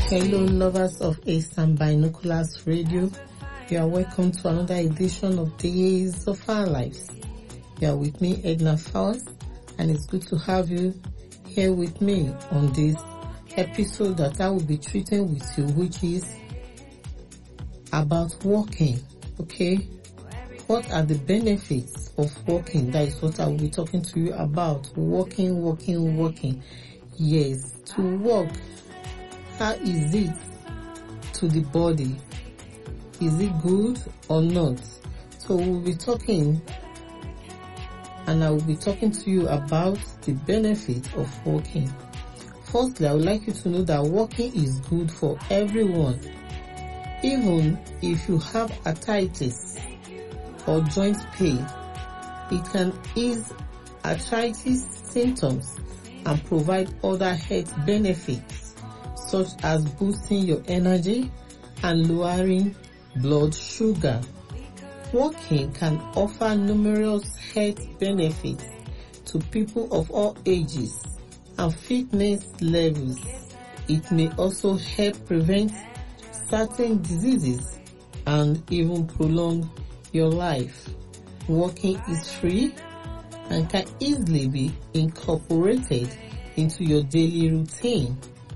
Hello, lovers of Eastern Binoculars Radio. You are welcome to another edition of Days of Our Lives. You are with me, Edna Fowles, and it's good to have you here with me on this episode that I will be treating with you, which is about walking. Okay? What are the benefits of walking? That is what I will be talking to you about. Walking. Yes, to walk. How is it to the body? Is it good or not? So we'll be talking, and I will be talking to you about the benefit of walking. Firstly, I would like you to know that walking is good for everyone. Even if you have arthritis or joint pain, it can ease arthritis symptoms and provide other health benefits, such as boosting your energy and lowering blood sugar. Walking can offer numerous health benefits to people of all ages and fitness levels. It may also help prevent certain diseases and even prolong your life. Walking is free and can easily be incorporated into your daily routine.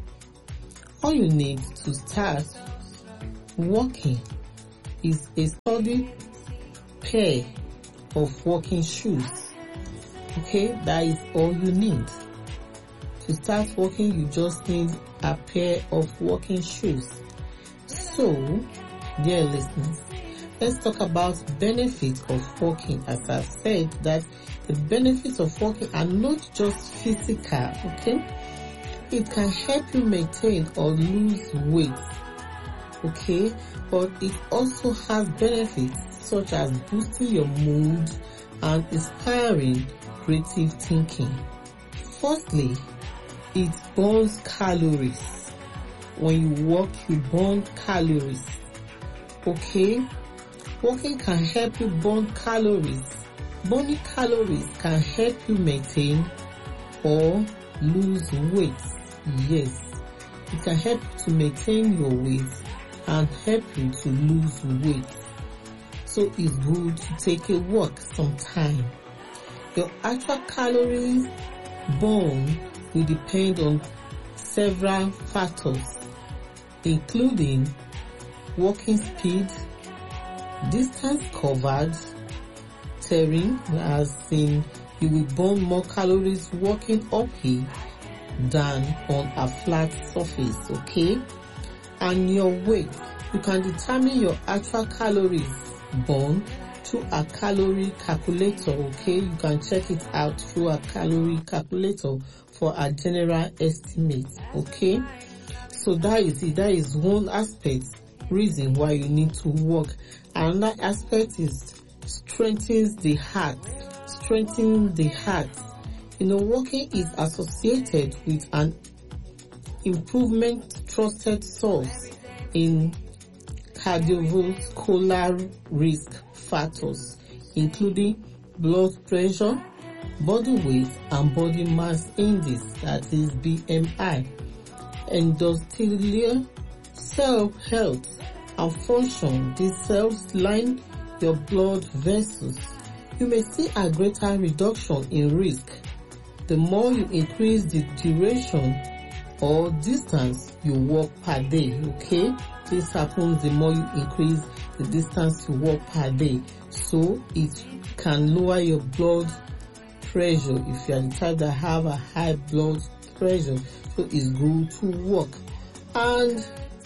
All you need to start walking is a sturdy pair of walking shoes. Okay, that is all you need. To start walking, you just need a pair of walking shoes. So, dear listeners, let's talk about benefits of walking. As I've said, that the benefits of walking are not just physical, okay? It can help you maintain or lose weight, okay? But it also has benefits such as boosting your mood and inspiring creative thinking. Firstly, it burns calories. When you walk, you burn calories, okay? Walking can help you burn calories. Burning calories can help you maintain or lose weight. Yes, it can help you to maintain your weight and help you to lose weight. So it's good to take a walk sometime. Your actual calories burned will depend on several factors, including walking speed, distance covered, terrain, as in you will burn more calories walking uphill than on a flat surface, okay? And your weight. You can determine your actual calories burned through a calorie calculator, okay? You can check it out through a calorie calculator for a general estimate, okay? So that is it. That is one aspect, reason why you need to walk. Another aspect is strengthens the heart. Strengthening the heart. You know, walking is associated with an improvement trusted source in cardiovascular risk factors, including blood pressure, body weight, and body mass index, that is BMI, endothelial cell health and function. These cells line your blood vessels. You may see a greater reduction in risk the more you increase the duration or distance you walk per day, okay? This happens the more you increase the distance you walk per day. So it can lower your blood pressure if you are the type that have a high blood pressure. So it's good to walk. And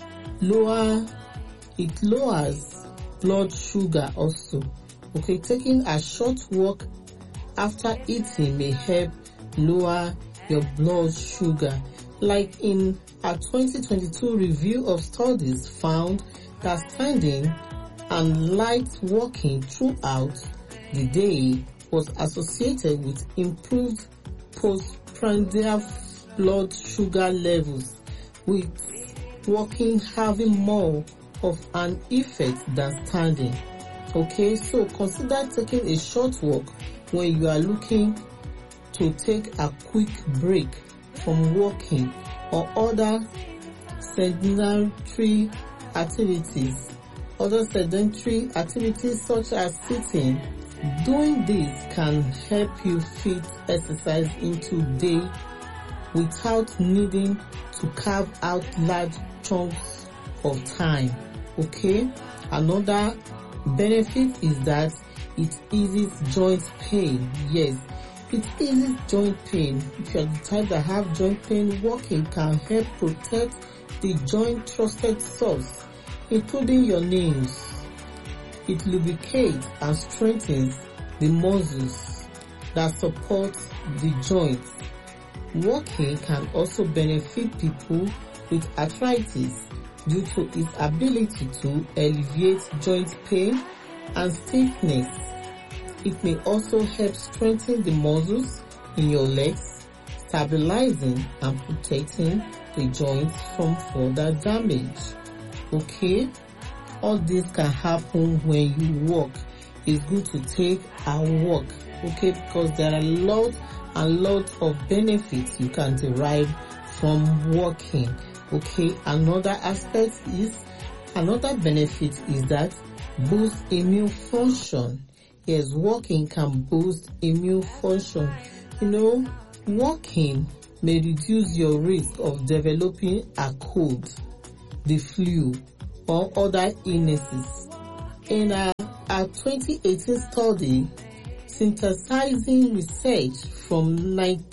it lowers blood sugar also. Okay, taking a short walk after eating may help lower your blood sugar. Like in a 2022 review of studies found that standing and light walking throughout the day was associated with improved postprandial blood sugar levels, with walking having more of an effect than standing. Okay, so consider taking a short walk when you are looking to take a quick break from walking or other sedentary activities. Other sedentary activities such as sitting. Doing this can help you fit exercise into day without needing to carve out large chunks of time. Okay? Another benefit is that it eases joint pain. Yes, it eases joint pain. If you're the type that have joint pain, walking can help protect the joint trusted source, including your knees. It lubricates and strengthens the muscles that support the joints. Walking can also benefit people with arthritis due to its ability to alleviate joint pain and stiffness. It may also help strengthen the muscles in your legs, stabilizing and protecting the joints from further damage. Okay? All this can happen when you walk. It's good to take a walk, okay, because there are lots and lots of benefits you can derive from walking. Okay, another benefit is that boosts immune function. Yes, walking can boost immune function. You know, walking may reduce your risk of developing a cold, the flu, or other illnesses. In a 2018 study synthesizing research from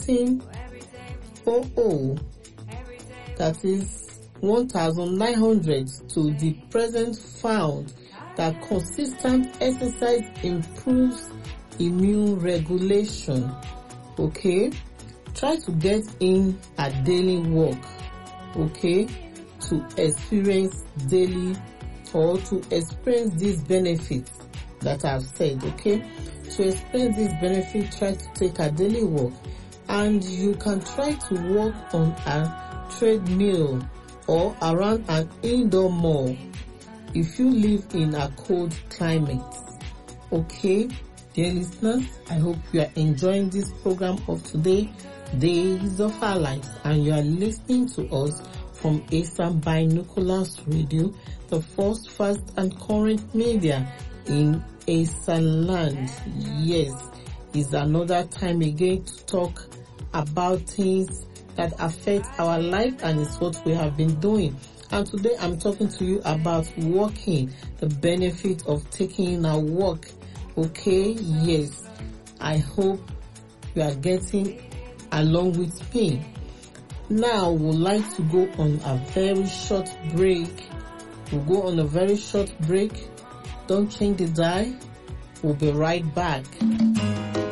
1900, that is 1900 to the present, found that consistent exercise improves immune regulation. Okay, try to get in a daily walk, okay, to experience these benefits that I've said. Okay, to experience these benefits, try to take a daily walk, and you can try to walk on a treadmill or around an indoor mall if you live in a cold climate. Okay, dear listeners, I hope you are enjoying this program of today, Days of Our Lives, and you are listening to us from Eastern Binoculars Radio, the first, fast and current media in Eastern land. Yes, it's another time again to talk about things that affect our life, and it's what we have been doing. And today I'm talking to you about walking, the benefit of taking a walk. Okay, yes, I hope you are getting along with me. Now we'd like to go on a very short break. We'll go on a very short break. Don't change the dial. We'll be right back.